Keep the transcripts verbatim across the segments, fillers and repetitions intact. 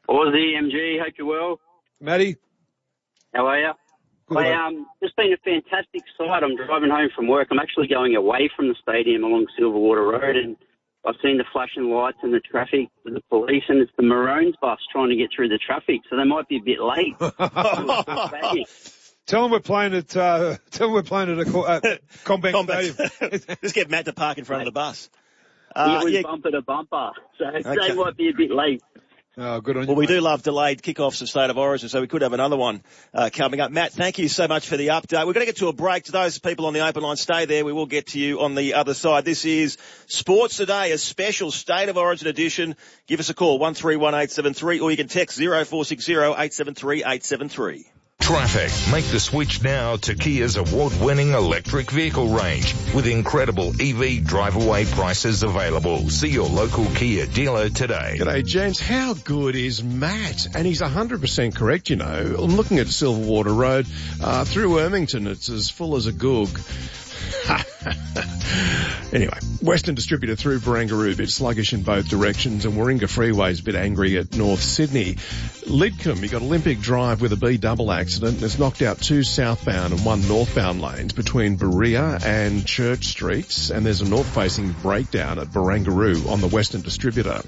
Aussie, M G, hope you're well. Matty? How are you? I, um, it's been a fantastic sight. I'm driving home from work. I'm actually going away from the stadium along Silverwater Road, and I've seen the flashing lights and the traffic with the police, and it's the Maroons bus trying to get through the traffic, so they might be a bit late. Tell them we're playing at, uh, tell them we're playing at a uh, Combank Stadium. Just get Matt to park in front of the bus. Uh, it was yeah. bumper to bumper, so okay. They might be a bit late. Oh, good on you. Well, we mate. do love delayed kickoffs of State of Origin, so we could have another one uh, coming up. Matt, thank you so much for the update. We're going to get to a break. To those people on the open line, stay there. We will get to you on the other side. This is Sports Today, a special State of Origin edition. Give us a call, one three one eight seven three, or you can text zero four six zero eight seven three eight seven three. Traffic. Make the switch now to Kia's award-winning electric vehicle range with incredible E V drive-away prices available. See your local Kia dealer today. G'day, James. How good is Matt? And he's one hundred percent correct, you know. I'm looking at Silverwater Road. Uh, through Ermington, it's as full as a goog. Anyway, Western Distributor through Barangaroo, a bit sluggish in both directions, and Warringah Freeway's a bit angry at North Sydney. Lidcombe, you got Olympic Drive with a B double accident. It's knocked out two southbound and one northbound lanes between Berea and Church Streets, and there's a north-facing breakdown at Barangaroo on the Western Distributor.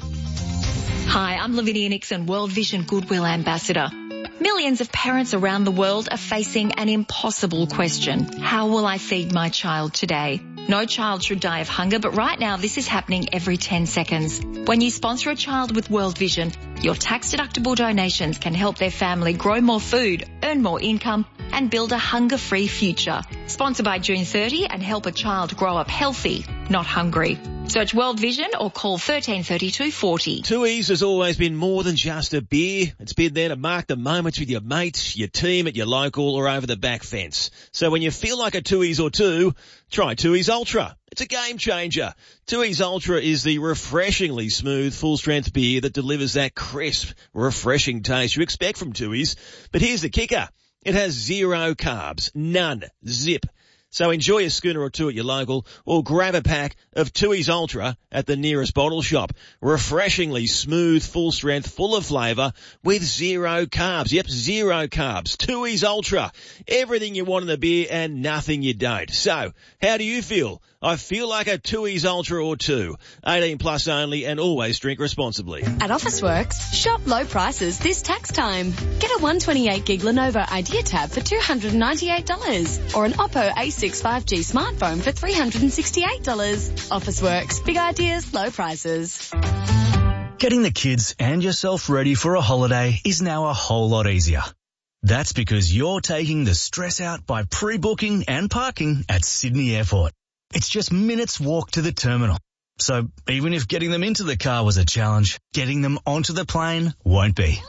Hi, I'm Lavinia Nixon, World Vision Goodwill Ambassador. Millions of parents around the world are facing an impossible question. How will I feed my child today? No child should die of hunger, but right now this is happening every ten seconds. When you sponsor a child with World Vision, your tax-deductible donations can help their family grow more food, earn more income, and build a hunger-free future. Sponsor by June thirtieth and help a child grow up healthy, not hungry. Search World Vision or call thirteen thirty-two forty. Tooheys has always been more than just a beer. It's been there to mark the moments with your mates, your team at your local or over the back fence. So when you feel like a Tooheys or two, try Tooheys Ultra. It's a game changer. Tooheys Ultra is the refreshingly smooth, full-strength beer that delivers that crisp, refreshing taste you expect from Tooheys. But here's the kicker. It has zero carbs. None. Zip. So enjoy a schooner or two at your local or grab a pack of Tooheys Ultra at the nearest bottle shop. Refreshingly smooth, full strength, full of flavour with zero carbs. Yep, zero carbs. Tooheys Ultra. Everything you want in a beer and nothing you don't. So, how do you feel? I feel like a Tooheys Ultra or two. eighteen plus only and always drink responsibly. At Officeworks, shop low prices this tax time. Get a one twenty-eight gig Lenovo IdeaTab for two hundred ninety-eight dollars or an Oppo A six five G smartphone for three hundred sixty-eight dollars. Officeworks, big ideas, low prices. Getting the kids and yourself ready for a holiday is now a whole lot easier. That's because you're taking the stress out by pre-booking and parking at Sydney Airport. It's just minutes walk to the terminal. So even if getting them into the car was a challenge, getting them onto the plane won't be.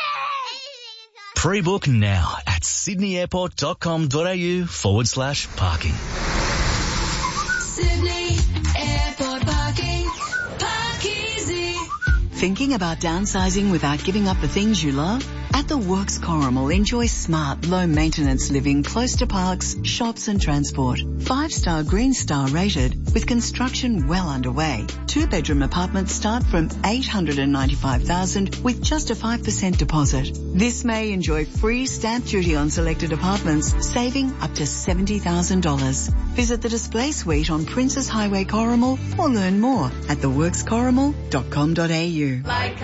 Pre-book now at sydneyairport.com.au forward slash parking. Sydney Airport parking. Park easy. Thinking about downsizing without giving up the things you love? At The Works Corrimal, enjoy smart, low-maintenance living close to parks, shops and transport. Five-star Green Star rated with construction well underway. Two-bedroom apartments start from eight hundred ninety-five thousand dollars with just a five percent deposit. This May, enjoy free stamp duty on selected apartments, saving up to seventy thousand dollars. Visit the display suite on Princess Highway Corrimal or learn more at the works corrimal dot com dot a u. Like